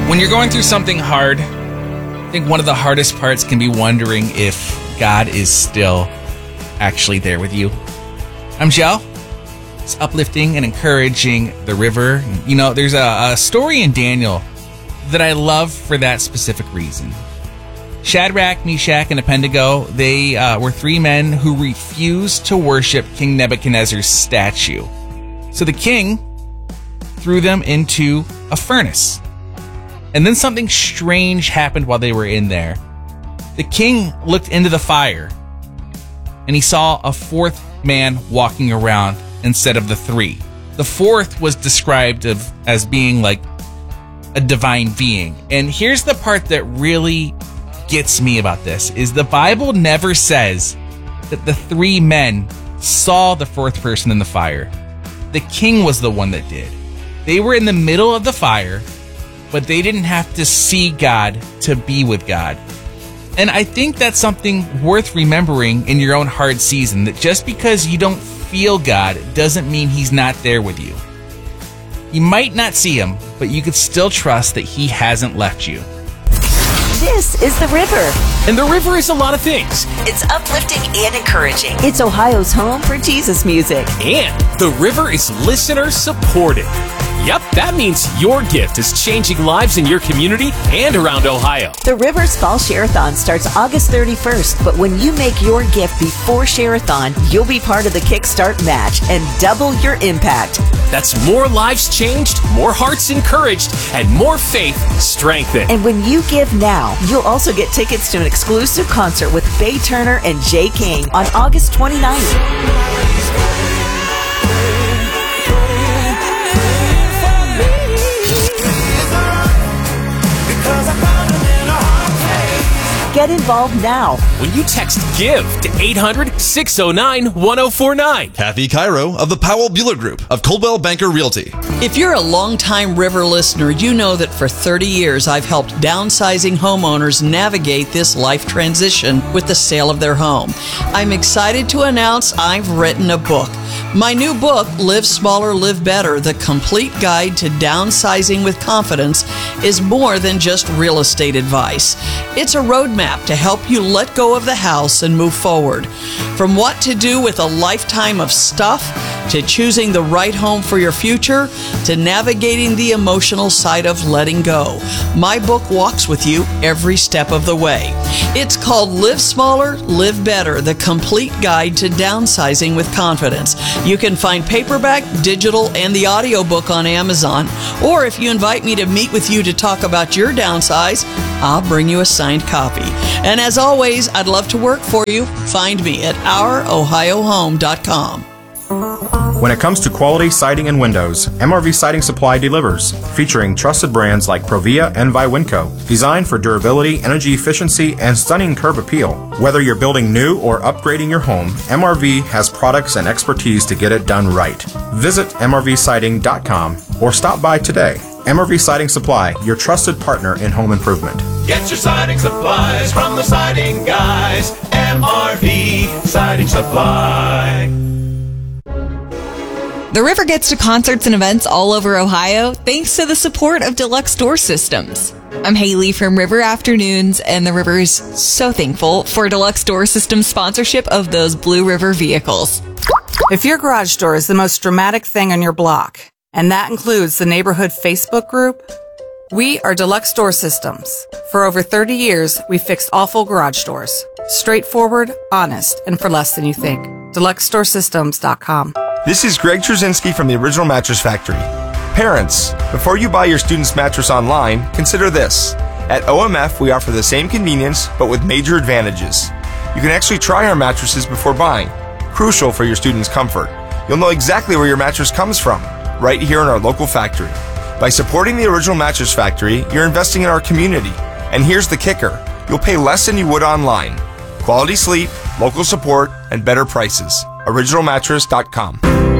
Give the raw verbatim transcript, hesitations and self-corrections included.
When you're going through something hard, I think one of the hardest parts can be wondering if God is still actually there with you. I'm Joe. It's uplifting and encouraging the river. You know, there's a, a story in Daniel that I love for that specific reason. Shadrach, Meshach, and Abednego, they uh, were three men who refused to worship King Nebuchadnezzar's statue. So the king threw them into a furnace. And then something strange happened while they were in there. The king looked into the fire, and he saw a fourth man walking around instead of the three. The fourth was described of, as being like a divine being. And here's the part that really gets me about this, is the Bible never says that the three men saw the fourth person in the fire. The king was the one that did. They were in the middle of the fire, but they didn't have to see God to be with God. And I think that's something worth remembering in your own hard season, that just because you don't feel God doesn't mean He's not there with you. You might not see Him, but you could still trust that He hasn't left you. This is The River. And The River is a lot of things. It's uplifting and encouraging. It's Ohio's home for Jesus music. And The River is listener supported. Yep, that means your gift is changing lives in your community and around Ohio. The River's Fall Share-a-thon starts August thirty-first, but when you make your gift before Share-a-thon, you'll be part of the Kickstart match and double your impact. That's more lives changed, more hearts encouraged, and more faith strengthened. And when you give now, you'll also get tickets to an exclusive concert with Faye Turner and Jay King on August twenty-ninth. Get involved now when you text GIVE to eight hundred, six oh nine, one oh four nine. Kathy Cairo of the Powell Bueller Group of Coldwell Banker Realty. If you're a longtime River listener, you know that for thirty years I've helped downsizing homeowners navigate this life transition with the sale of their home. I'm excited to announce I've written a book. My new book, Live Smaller, Live Better, The Complete Guide to Downsizing with Confidence, is more than just real estate advice. It's a roadmap to help you let go of the house and move forward. From what to do with a lifetime of stuff, to choosing the right home for your future, to navigating the emotional side of letting go. My book walks with you every step of the way. It's called Live Smaller, Live Better, The Complete Guide to Downsizing with Confidence. You can find paperback, digital, and the audiobook on Amazon. Or if you invite me to meet with you to talk about your downsize, I'll bring you a signed copy. And as always, I'd love to work for you. Find me at our ohio home dot com. When it comes to quality siding and windows, M R V Siding Supply delivers, featuring trusted brands like Provia and Viwinco, designed for durability, energy efficiency, and stunning curb appeal. Whether you're building new or upgrading your home, M R V has products and expertise to get it done right. Visit M R V siding dot com or stop by today. M R V Siding Supply, your trusted partner in home improvement. Get your siding supplies from the siding guys. M R V Siding Supply. The River gets to concerts and events all over Ohio thanks to the support of Deluxe Door Systems. I'm Haley from River Afternoons, and the River is so thankful for Deluxe Door Systems' sponsorship of those Blue River vehicles. If your garage door is the most dramatic thing on your block, and that includes the neighborhood Facebook group, we are Deluxe Door Systems. For over thirty years, we've fixed awful garage doors. Straightforward, honest, and for less than you think. deluxe door systems dot com. This is Greg Trzynski from the Original Mattress Factory. Parents, before you buy your student's mattress online, consider this. At O M F, we offer the same convenience, but with major advantages. You can actually try our mattresses before buying, crucial for your student's comfort. You'll know exactly where your mattress comes from, right here in our local factory. By supporting the Original Mattress Factory, you're investing in our community. And here's the kicker. You'll pay less than you would online. Quality sleep, local support, and better prices. original mattress dot com.